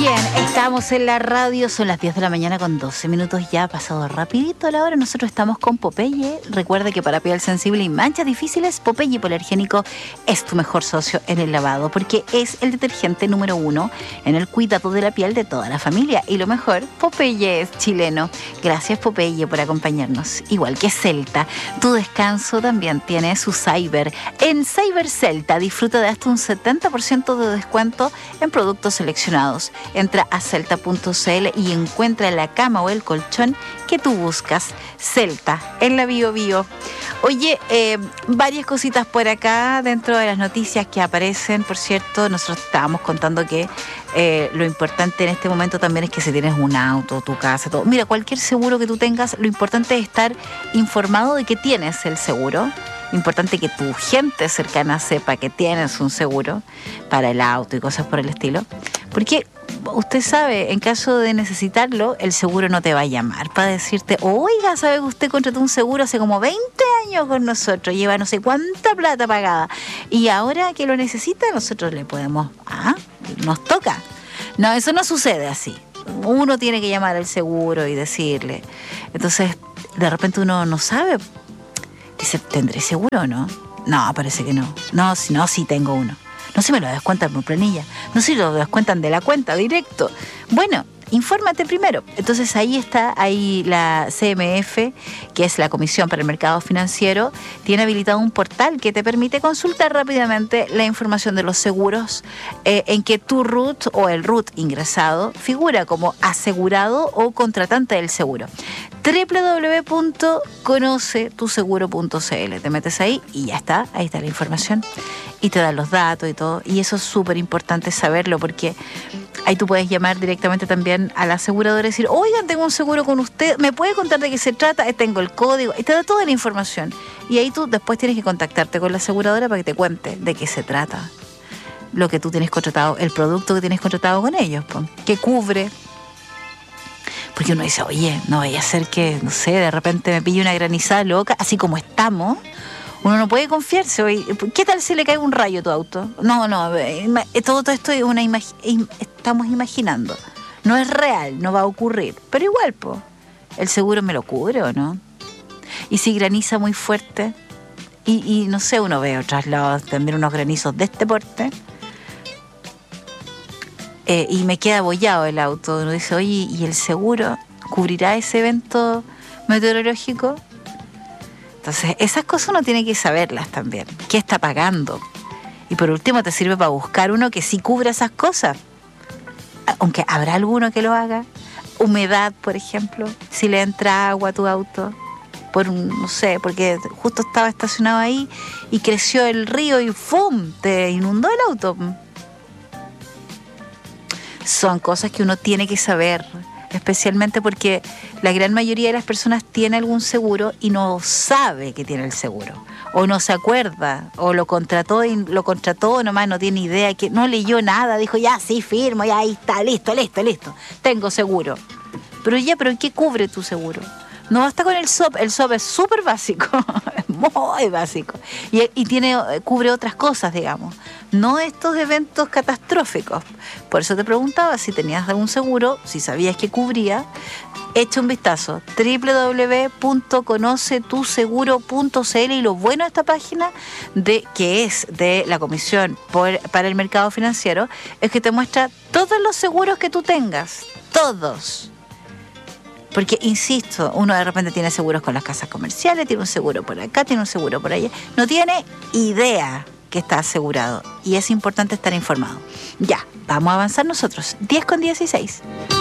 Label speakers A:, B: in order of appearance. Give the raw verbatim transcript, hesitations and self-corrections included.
A: Bien, estamos en la radio, son las diez de la mañana con doce minutos, ya ha pasado rapidito la hora. Nosotros estamos con Popeye. Recuerda que para piel sensible y manchas difíciles, Popeye Hipoalergénico es tu mejor socio en el lavado, porque es el detergente número uno en el cuidado de la piel de toda la familia. Y lo mejor, Popeye es chileno. Gracias, Popeye, por acompañarnos. Igual que Celta, tu descanso también tiene su Cyber. En Cyber Celta disfruta de hasta un setenta por ciento de descuento en productos seleccionados. Entra a celta punto c l y encuentra la cama o el colchón que tú buscas. Celta, en la Bio Bio. Oye, eh, varias cositas por acá dentro de las noticias que aparecen. Por cierto, nosotros estábamos contando que eh, lo importante en este momento también es que si tienes un auto, tu casa, todo. Mira, cualquier seguro que tú tengas, lo importante es estar informado de que tienes el seguro. Importante que tu gente cercana sepa que tienes un seguro para el auto y cosas por el estilo. Porque usted sabe, en caso de necesitarlo, el seguro no te va a llamar para decirte, oiga, ¿sabe que usted contrató un seguro hace como veinte años con nosotros? Lleva no sé cuánta plata pagada. Y ahora que lo necesita, nosotros le podemos, ah, nos toca. No, eso no sucede así. Uno tiene que llamar al seguro y decirle. Entonces, de repente uno no sabe. Dice, ¿tendré seguro o no? No, parece que no. No, si no, sí tengo uno. No se me lo descuentan por planilla. No se lo descuentan de la cuenta directo. Bueno, infórmate primero. Entonces ahí está, ahí la C M F, que es la Comisión para el Mercado Financiero, tiene habilitado un portal que te permite consultar rápidamente la información de los seguros eh, en que tu R U T o el R U T ingresado figura como asegurado o contratante del seguro. doble u doble u doble u punto conoce tu seguro punto c l. Te metes ahí y ya está, ahí está la información y te dan los datos y todo, y eso es súper importante saberlo porque ahí tú puedes llamar directamente también a la aseguradora y decir, oigan, tengo un seguro con usted, ¿me puede contar de qué se trata? Tengo el código, y te da toda la información, y ahí tú después tienes que contactarte con la aseguradora para que te cuente de qué se trata, lo que tú tienes contratado, el producto que tienes contratado con ellos, pues, que cubre. Porque uno dice, oye, no vaya a ser que, no sé, de repente me pille una granizada loca, así como estamos. Uno no puede confiarse. Oye, ¿qué tal si le cae un rayo a tu auto? No, no, todo, todo esto es una imagi- estamos imaginando. No es real, no va a ocurrir. Pero igual, pues, ¿el seguro me lo cubre o no? Y si graniza muy fuerte, y, y no sé, uno ve otros lados también unos granizos de este porte, Eh, y me queda abollado el auto. Uno dice, oye, ¿y el seguro cubrirá ese evento meteorológico? Entonces, esas cosas uno tiene que saberlas también. ¿Qué está pagando? Y por último te sirve para buscar uno que sí cubra esas cosas. Aunque habrá alguno que lo haga. Humedad, por ejemplo. Si le entra agua a tu auto. Por un, no sé, porque justo estaba estacionado ahí y creció el río y ¡fum! Te inundó el auto. Son cosas que uno tiene que saber, especialmente porque la gran mayoría de las personas tiene algún seguro y no sabe que tiene el seguro, o no se acuerda, o lo contrató y lo contrató nomás, no tiene idea, que no leyó nada, dijo ya sí firmo, ya ahí está, listo, listo, listo, tengo seguro. Pero ya, ¿pero qué cubre tu seguro? No basta con el S O P, el S O P es súper básico, es muy básico, y, y tiene, cubre otras cosas, digamos, no estos eventos catastróficos. Por eso te preguntaba si tenías algún seguro, si sabías que cubría. Echa un vistazo, doble u doble u doble u punto conoce tu seguro punto c l, y lo bueno de esta página, de que es de la Comisión por, para el Mercado Financiero, es que te muestra todos los seguros que tú tengas, todos. Porque, insisto, uno de repente tiene seguros con las casas comerciales, tiene un seguro por acá, tiene un seguro por allá. No tiene idea que está asegurado. Y es importante estar informado. Ya, vamos a avanzar nosotros. diez con dieciséis.